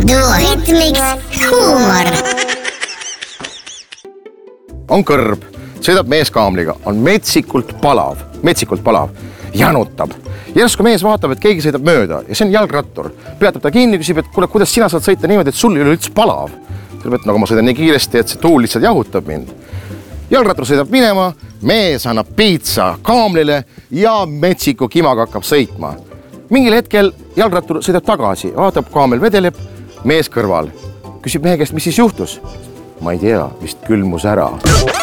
Duohitmiks huumor. On kõrb, sõidab mees kaamliga, on metsikult palav, janutab. Järsku mees vaatab, et keegi sõidab mööda ja see on jalgrattur. Peatab ta kinni, küsib, et kuule, kuidas sina saad sõita niimoodi, et sul ei ole üldse palav. Ütleb, et nagu ma sõidan nii kiiresti, et see tuul lihtsalt jahutab mind. Jalgrattur sõidab minema, mees annab piitsa kaamlile ja metsiku kimaga hakkab sõitma. Mingil hetkel jalgrattur sõidab tagasi, vaatab, kaamel vedeleb, mees kõrval. Küsib mehe käest, mis siis juhtus? Ma ei tea, vist külmus ära.